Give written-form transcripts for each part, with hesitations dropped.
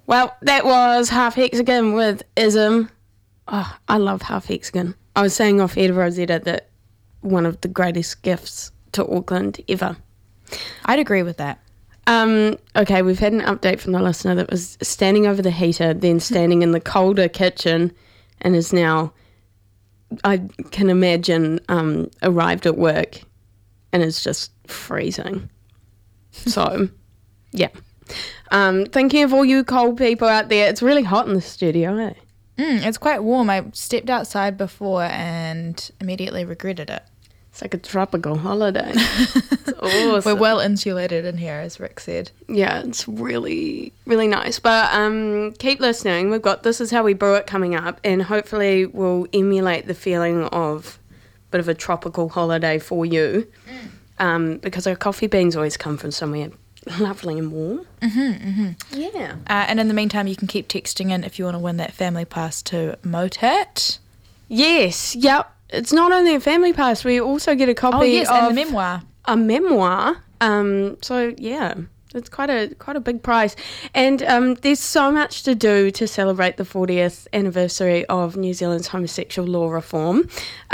Well, that was Half Hexagon with Ism. Oh, I love Half Hexagon. I was saying off air to Rosetta that one of the greatest gifts to Auckland ever. I'd agree with that. Okay, we've had an update from the listener that was standing over the heater, then standing in the colder kitchen, and is now, I can imagine, arrived at work and is just freezing. So, yeah. Thinking of all you cold people out there, it's really hot in the studio, eh? It's quite warm. I stepped outside before and immediately regretted it. It's like a tropical holiday. It's awesome. We're well insulated in here, as Rick said. Yeah, it's really, really nice. But keep listening. We've got This Is How We Brew It coming up, and hopefully we'll emulate the feeling of a bit of a tropical holiday for you, because our coffee beans always come from somewhere lovely and warm. Yeah. And in the meantime, you can keep texting in if you want to win that family pass to Motat. Yes, yep. It's not only a family pass, we also get a copy of and the memoir. A memoir. So yeah, it's quite a big prize. And there's so much to do to celebrate the 40th anniversary of New Zealand's homosexual law reform.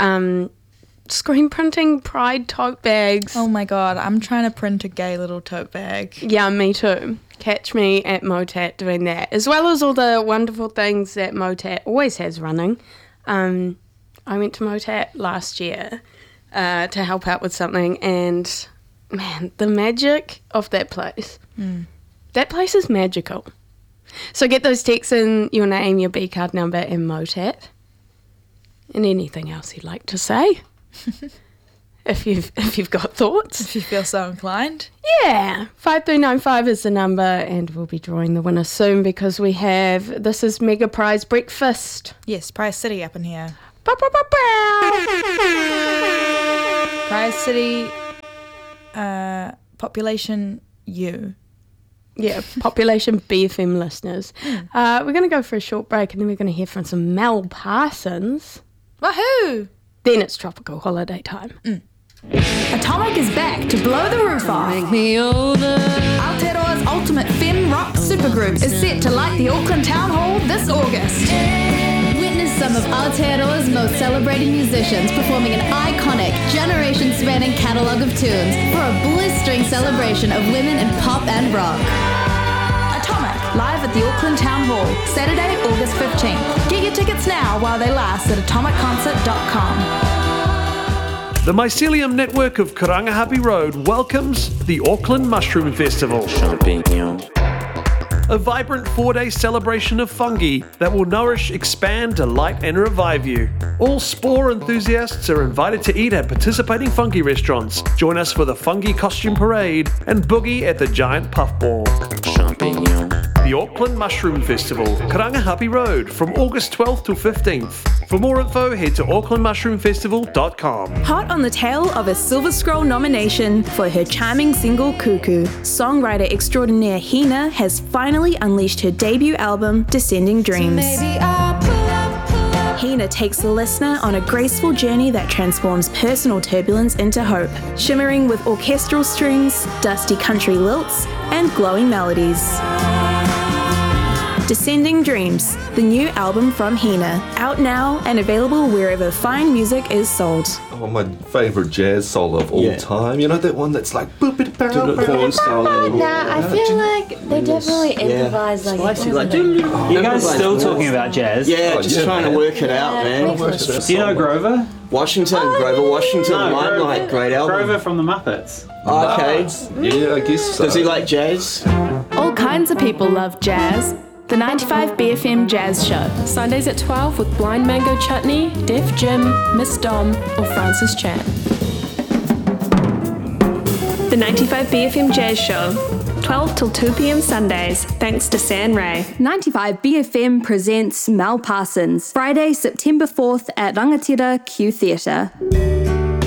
Screen printing pride tote bags. Oh my god, I'm trying to print a gay little tote bag. Yeah, me too. Catch me at Motat doing that, as well as all the wonderful things that Motat always has running. I went to Motat last year to help out with something, and man, the magic of that place. That place is magical. So get those texts in, your name, your B card number, and Motat, and anything else you'd like to say. if you've got thoughts. If you feel so inclined. Yeah. 5395 is the number, and we'll be drawing the winner soon because we have, this is Mega Prize Breakfast. Yes, Prize City up in here. Bow, bow, bow, bow. Prize City, population U. Yeah, population BFM listeners. We're going to go for a short break, and then we're going to hear from some Mel Parsons. Woohoo! Then it's tropical holiday time. Atomic is back to blow the roof off. Aotearoa's ultimate femme rock supergroup is set to light the Auckland Town Hall this August. Witness some of Aotearoa's most celebrated musicians performing an iconic, generation-spanning catalogue of tunes for a blistering celebration of women in pop and rock. Atomic, live at the Auckland Town Hall, Saturday, August 15th. Get your tickets now while they last at atomicconcert.com. The Mycelium Network of Karangahape Road welcomes the Auckland Mushroom Festival. Champignon. A vibrant 4-day celebration of fungi that will nourish, expand, delight and revive you. All spore enthusiasts are invited to eat at participating fungi restaurants. Join us for the fungi costume parade and boogie at the giant puffball. Champignon. The Auckland Mushroom Festival, Karangahape Road, from August 12th to 15th. For more info, head to aucklandmushroomfestival.com. Hot on the tail of a Silver Scroll nomination for her charming single Cuckoo, songwriter extraordinaire Hina has finally unleashed her debut album, Descending Dreams. Hina takes the listener on a graceful journey that transforms personal turbulence into hope, shimmering with orchestral strings, dusty country lilts, and glowing melodies. Descending Dreams, the new album from Hina, out now and available wherever fine music is sold. Oh, my favourite jazz solo of all time. You know that one that's like boop it Do the horn solo. Nah, I feel like they definitely improvise Spicy, like You guys still talking about jazz? Yeah, just trying to work it out, man. Do you know Grover? Grover Washington, Limelight, great album. Grover from the Muppets. Oh, okay. Yeah, I guess so. Does he like jazz? All kinds of people love jazz. The 95 BFM Jazz Show. Sundays at 12 with Blind Mango Chutney, Def Jim, Miss Dom, or Francis Chan. The 95 BFM Jazz Show. 12 till 2 p.m. Sundays, thanks to San Ray. 95 BFM presents Mel Parsons, Friday, September 4th at Rangatira Q Theatre.